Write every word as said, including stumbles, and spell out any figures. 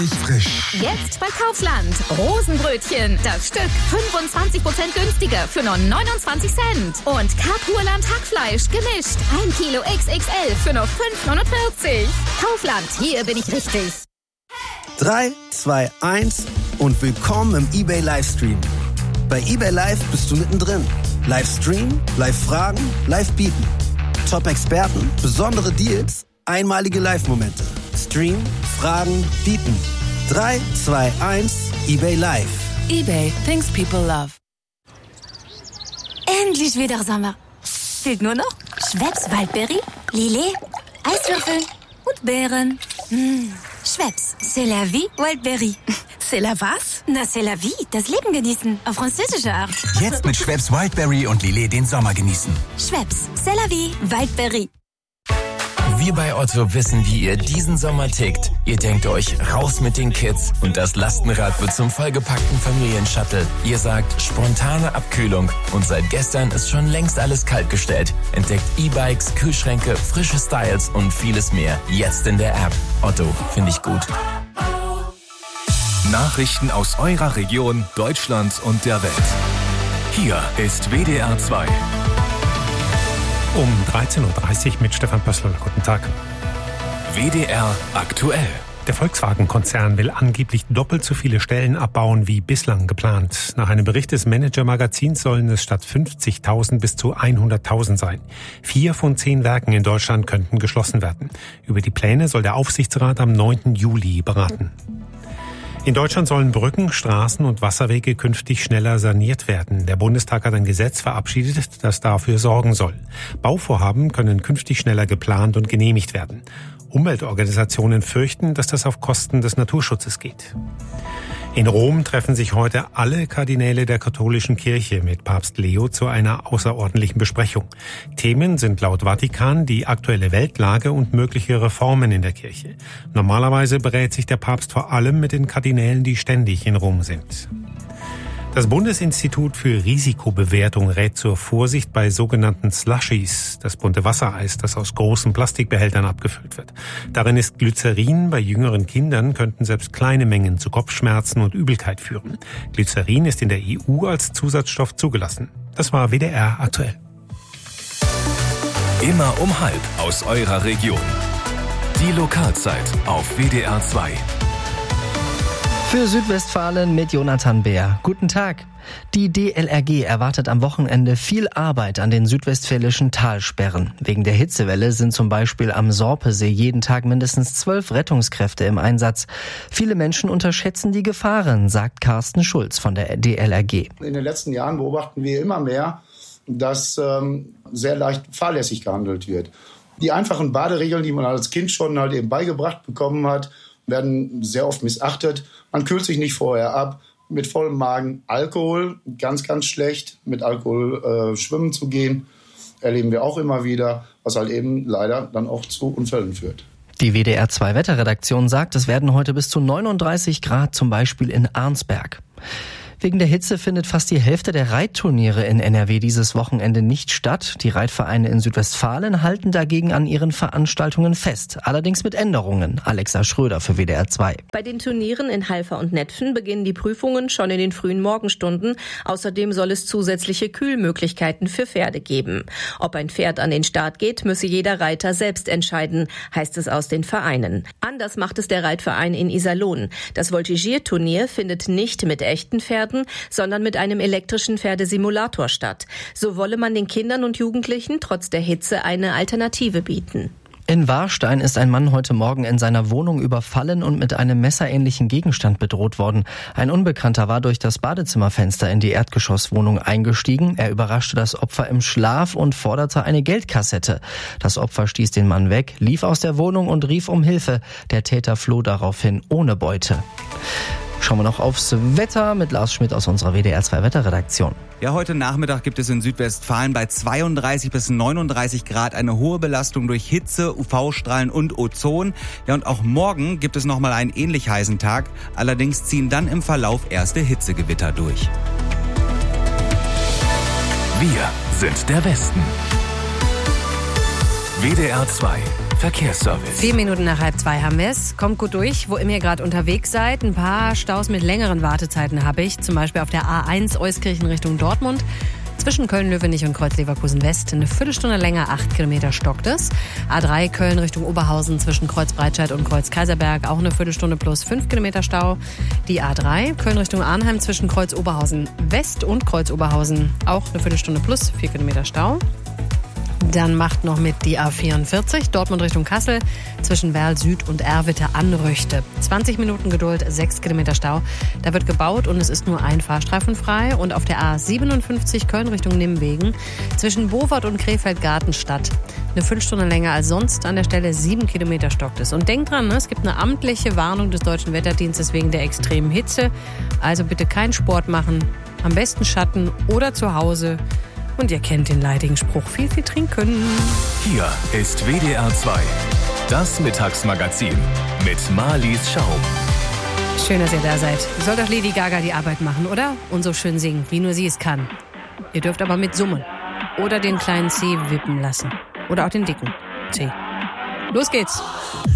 Frisch. Jetzt bei Kaufland. Rosenbrötchen. Das Stück fünfundzwanzig Prozent günstiger für nur neunundzwanzig Cent. Und Kapurland Hackfleisch gemischt. ein Kilo X X L für nur fünf neunundvierzig. Kaufland, hier bin ich richtig. drei, zwei, eins und willkommen im eBay Livestream. Bei eBay Live bist du mittendrin. Livestream, Live-Fragen, Live-Bieten. Top-Experten, besondere Deals, einmalige Live-Momente. Stream, Fragen, bieten. drei, zwei, eins, eBay Live. eBay, things people love. Endlich wieder Sommer. Fehlt nur noch Schweppes Waldberry, Lillet, Eiswürfel und Beeren. Mmh. Schweppes, c'est la vie, Waldberry. C'est la was? Na, c'est la vie, das Leben genießen, auf französische Art. Jetzt mit Schweppes Wildberry und Lillet den Sommer genießen. Schweppes, c'est la vie, Waldberry. Wir bei Otto wissen, wie ihr diesen Sommer tickt. Ihr denkt euch, raus mit den Kids und das Lastenrad wird zum vollgepackten Familienshuttle. Ihr sagt, spontane Abkühlung und seit gestern ist schon längst alles kaltgestellt. Entdeckt E-Bikes, Kühlschränke, frische Styles und vieles mehr. Jetzt in der App. Otto, finde ich gut. Nachrichten aus eurer Region, Deutschland und der Welt. Hier ist W D R zwei. Um dreizehn Uhr dreißig mit Stefan Pössl. Guten Tag. W D R aktuell. Der Volkswagen-Konzern will angeblich doppelt so viele Stellen abbauen wie bislang geplant. Nach einem Bericht des Manager-Magazins sollen es statt fünfzigtausend bis zu hunderttausend sein. Vier von zehn Werken in Deutschland könnten geschlossen werden. Über die Pläne soll der Aufsichtsrat am neunten Juli beraten. In Deutschland sollen Brücken, Straßen und Wasserwege künftig schneller saniert werden. Der Bundestag hat ein Gesetz verabschiedet, das dafür sorgen soll. Bauvorhaben können künftig schneller geplant und genehmigt werden. Umweltorganisationen fürchten, dass das auf Kosten des Naturschutzes geht. In Rom treffen sich heute alle Kardinäle der katholischen Kirche mit Papst Leo zu einer außerordentlichen Besprechung. Themen sind laut Vatikan die aktuelle Weltlage und mögliche Reformen in der Kirche. Normalerweise berät sich der Papst vor allem mit den Kardinälen, die ständig in Rom sind. Das Bundesinstitut für Risikobewertung rät zur Vorsicht bei sogenannten Slushies, das bunte Wassereis, das aus großen Plastikbehältern abgefüllt wird. Darin ist Glycerin. Bei jüngeren Kindern könnten selbst kleine Mengen zu Kopfschmerzen und Übelkeit führen. Glycerin ist in der E U als Zusatzstoff zugelassen. Das war W D R aktuell. Immer um halb aus eurer Region. Die Lokalzeit auf W D R zwei. Für Südwestfalen mit Jonathan Bär. Guten Tag. Die D L R G erwartet am Wochenende viel Arbeit an den südwestfälischen Talsperren. Wegen der Hitzewelle sind zum Beispiel am Sorpesee jeden Tag mindestens zwölf Rettungskräfte im Einsatz. Viele Menschen unterschätzen die Gefahren, sagt Carsten Schulz von der D L R G. In den letzten Jahren beobachten wir immer mehr, dass ähm, sehr leicht fahrlässig gehandelt wird. Die einfachen Baderegeln, die man als Kind schon halt eben beigebracht bekommen hat, werden sehr oft missachtet. Man kühlt sich nicht vorher ab. Mit vollem Magen Alkohol, ganz, ganz schlecht. Mit Alkohol äh, schwimmen zu gehen, erleben wir auch immer wieder, was halt eben leider dann auch zu Unfällen führt. Die W D R zwei Wetterredaktion sagt, es werden heute bis zu neununddreißig Grad, zum Beispiel in Arnsberg. Wegen der Hitze findet fast die Hälfte der Reitturniere in N R W dieses Wochenende nicht statt. Die Reitvereine in Südwestfalen halten dagegen an ihren Veranstaltungen fest. Allerdings mit Änderungen. Alexa Schröder für W D R zwei. Bei den Turnieren in Halver und Netphen beginnen die Prüfungen schon in den frühen Morgenstunden. Außerdem soll es zusätzliche Kühlmöglichkeiten für Pferde geben. Ob ein Pferd an den Start geht, müsse jeder Reiter selbst entscheiden, heißt es aus den Vereinen. Anders macht es der Reitverein in Iserlohn. Das Voltigierturnier findet nicht mit echten Pferden, sondern mit einem elektrischen Pferdesimulator statt. So wolle man den Kindern und Jugendlichen trotz der Hitze eine Alternative bieten. In Warstein ist ein Mann heute Morgen in seiner Wohnung überfallen und mit einem messerähnlichen Gegenstand bedroht worden. Ein Unbekannter war durch das Badezimmerfenster in die Erdgeschosswohnung eingestiegen. Er überraschte das Opfer im Schlaf und forderte eine Geldkassette. Das Opfer stieß den Mann weg, lief aus der Wohnung und rief um Hilfe. Der Täter floh daraufhin ohne Beute. Schauen wir noch aufs Wetter mit Lars Schmidt aus unserer W D R zwei Wetterredaktion. Ja, heute Nachmittag gibt es in Südwestfalen bei zweiunddreißig bis neununddreißig Grad eine hohe Belastung durch Hitze, U V-Strahlen und Ozon. Ja, und auch morgen gibt es nochmal einen ähnlich heißen Tag. Allerdings ziehen dann im Verlauf erste Hitzegewitter durch. Wir sind der Westen. W D R zwei Verkehrsservice. Vier Minuten nach halb zwei haben wir es. Kommt gut durch, wo immer ihr gerade unterwegs seid. Ein paar Staus mit längeren Wartezeiten habe ich. Zum Beispiel auf der A eins Euskirchen Richtung Dortmund. Zwischen Köln-Löwenich und Kreuz-Leverkusen-West eine Viertelstunde länger, acht Kilometer stockt es. A drei Köln Richtung Oberhausen zwischen Kreuz-Breitscheid und Kreuz-Kaiserberg auch eine Viertelstunde plus fünf Kilometer Stau. Die A drei Köln Richtung Arnheim zwischen Kreuz-Oberhausen-West und Kreuz-Oberhausen auch eine Viertelstunde plus vier Kilometer Stau. Dann macht noch mit die A vierundvierzig Dortmund Richtung Kassel zwischen Werl Süd und Erwitte Anrüchte. zwanzig Minuten Geduld, sechs Kilometer Stau. Da wird gebaut und es ist nur ein Fahrstreifen frei. Und auf der A siebenundfünfzig Köln Richtung Nimwegen zwischen Bovard und Krefeld-Gartenstadt eine Viertelstunde länger als sonst. An der Stelle sieben Kilometer stockt es. Und denkt dran, es gibt eine amtliche Warnung des Deutschen Wetterdienstes wegen der extremen Hitze. Also bitte keinen Sport machen. Am besten Schatten oder zu Hause. Und ihr kennt den leidigen Spruch, viel, viel trinken. Hier ist W D R zwei, das Mittagsmagazin mit Marlies Schaum. Schön, dass ihr da seid. Soll doch Lady Gaga die Arbeit machen, oder? Und so schön singen, wie nur sie es kann. Ihr dürft aber mit summen. Oder den kleinen C wippen lassen. Oder auch den dicken C. Los geht's.